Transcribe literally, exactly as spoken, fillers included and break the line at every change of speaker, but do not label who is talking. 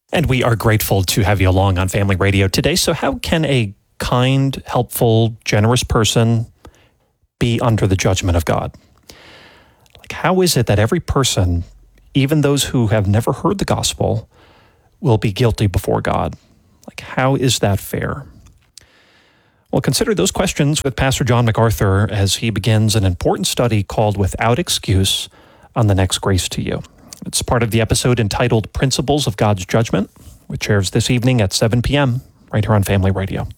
And we are grateful to have you along on Family Radio today. So how can a kind, helpful, generous person be under the judgment of God? Like, how is it that every person, even those who have never heard the gospel, will be guilty before God? Like, how is that fair? Well, consider those questions with Pastor John MacArthur as he begins an important study called Without Excuse on the next Grace to You. It's part of the episode entitled Principles of God's Judgment, which airs this evening at seven p.m. right here on Family Radio.